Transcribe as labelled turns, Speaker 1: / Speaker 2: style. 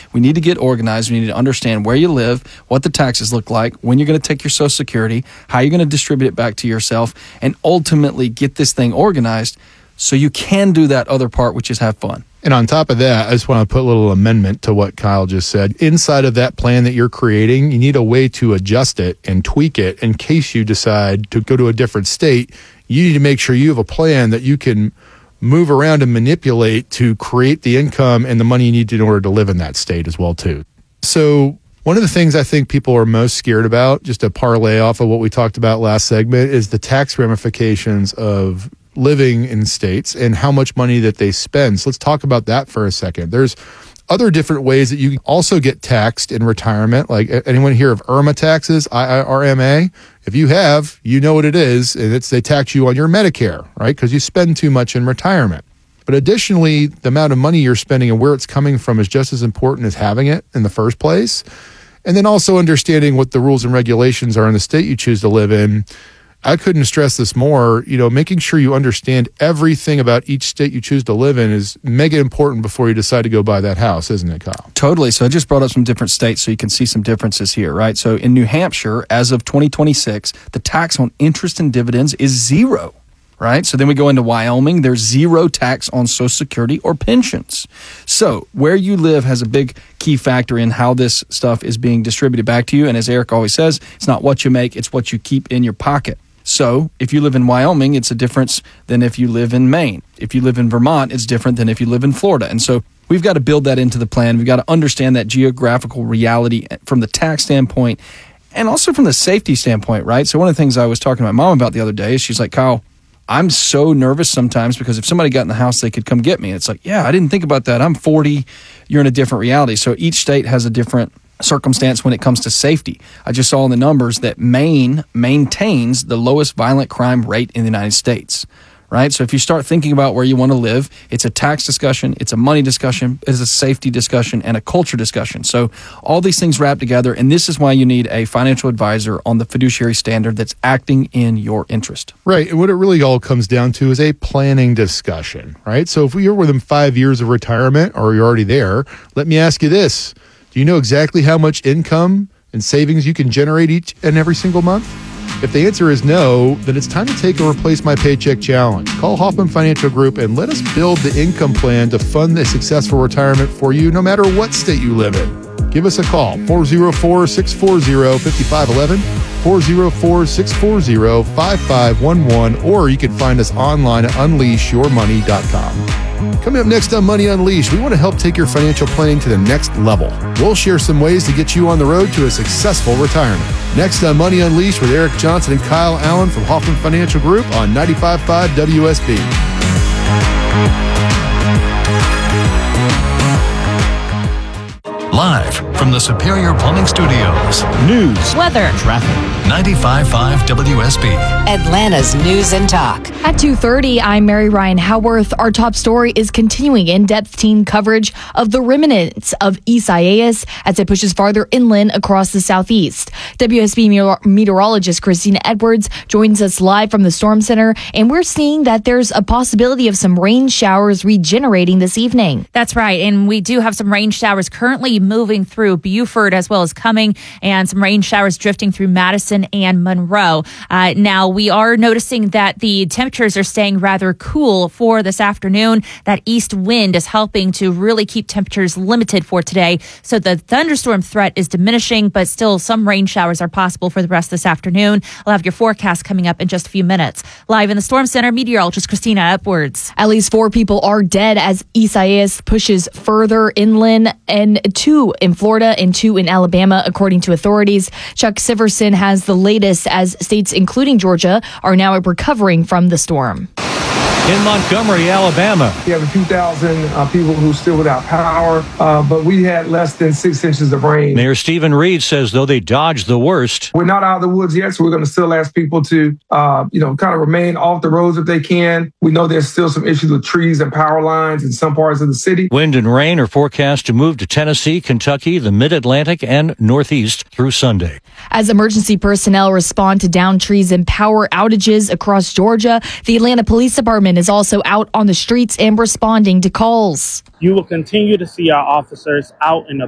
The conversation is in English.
Speaker 1: We need to get organized. We need to understand where you live, what the taxes look like, when you're going to take your Social Security, how you're going to distribute it back to yourself, and ultimately get this thing organized so you can do that other part, which is have fun.
Speaker 2: And on top of that, I just want to put a little amendment to what Kyle just said. Inside of that plan that you're creating, you need a way to adjust it and tweak it in case you decide to go to a different state. You need to make sure you have a plan that you can move around and manipulate to create the income and the money you need in order to live in that state as well, too. So one of the things I think people are most scared about, just to parlay off of what we talked about last segment, is the tax ramifications of living in states and how much money that they spend. So let's talk about that for a second. There's other different ways that you can also get taxed in retirement. Like, anyone hear of IRMA taxes, IRMA? If you have, you know what it is. And they tax you on your Medicare, right? Because you spend too much in retirement. But additionally, the amount of money you're spending and where it's coming from is just as important as having it in the first place. And then also understanding what the rules and regulations are in the state you choose to live in. I couldn't stress this more. Making sure you understand everything about each state you choose to live in is mega important before you decide to go buy that house, isn't it, Kyle?
Speaker 1: Totally. So I just brought up some different states so you can see some differences here, right? So in New Hampshire, as of 2026, the tax on interest and dividends is 0. Right? So then we go into Wyoming. There's 0 tax on Social Security or pensions. So where you live has a big key factor in how this stuff is being distributed back to you. And as Eric always says, it's not what you make, it's what you keep in your pocket. So if you live in Wyoming, it's a difference than if you live in Maine. If you live in Vermont, it's different than if you live in Florida. And so we've got to build that into the plan. We've got to understand that geographical reality from the tax standpoint and also from the safety standpoint, right? So one of the things I was talking to my mom about the other day is she's like, Kyle, I'm so nervous sometimes because if somebody got in the house, they could come get me. It's like, yeah, I didn't think about that. I'm 40. You're in a different reality. So each state has a different circumstance when it comes to safety. I just saw in the numbers that Maine maintains the lowest violent crime rate in the United States, right? So if you start thinking about where you want to live, it's a tax discussion, it's a money discussion, it's a safety discussion, and a culture discussion. So all these things wrap together, and this is why you need a financial advisor on the fiduciary standard that's acting in your interest.
Speaker 2: Right, and what it really all comes down to is a planning discussion, right? So if you're within 5 years of retirement or you're already there, let me ask you this. Do you know exactly how much income and savings you can generate each and every single month? If the answer is no, then it's time to take a Replace My Paycheck challenge. Call Hoffman Financial Group and let us build the income plan to fund a successful retirement for you no matter what state you live in. Give us a call, 404-640-5511, 404-640-5511, or you can find us online at unleashyourmoney.com. Coming up next on Money Unleashed, we want to help take your financial planning to the next level. We'll share some ways to get you on the road to a successful retirement. Next on Money Unleashed with Eric Johnson and Kyle Allen from Hoffman Financial Group on 95.5 WSB.
Speaker 3: Live from the Superior Plumbing Studios.
Speaker 4: News,
Speaker 5: weather,
Speaker 3: traffic. 95.5 WSB.
Speaker 5: Atlanta's News and Talk.
Speaker 6: At 2:30, I'm Mary Ryan Howarth. Our top story is continuing in-depth teen coverage of the remnants of Isaias as it pushes farther inland across the southeast. WSB meteorologist Christina Edwards joins us live from the Storm Center, and we're seeing that there's a possibility of some rain showers regenerating this evening.
Speaker 7: That's right, and we do have some rain showers currently moving through Beaufort as well as Cumming, and some rain showers drifting through Madison and Monroe. Now, we are noticing that the temperatures are staying rather cool for this afternoon. That east wind is helping to really keep temperatures limited for today. So the thunderstorm threat is diminishing, but still some rain showers are possible for the rest of this afternoon. I'll have your forecast coming up in just a few minutes. Live in the Storm Center, meteorologist Christina Edwards.
Speaker 6: At least 4 people are dead as Isaias pushes further inland, and 2 in Florida and 2 in Alabama, according to authorities. Chuck Siverson has the latest as states, including Georgia, are now recovering from the storm.
Speaker 4: in Montgomery, Alabama.
Speaker 8: We have a few thousand people who are still without power, but we had less than 6 inches of rain.
Speaker 4: Mayor Stephen Reed says, though they dodged the worst,
Speaker 8: we're not out of the woods yet, so we're going to still ask people to, kind of remain off the roads if they can. We know there's still some issues with trees and power lines in some parts of the city.
Speaker 4: Wind and rain are forecast to move to Tennessee, Kentucky, the Mid-Atlantic, and Northeast through Sunday.
Speaker 6: As emergency personnel respond to downed trees and power outages across Georgia, the Atlanta Police Department is also out on the streets and responding to calls.
Speaker 9: You will continue to see our officers out and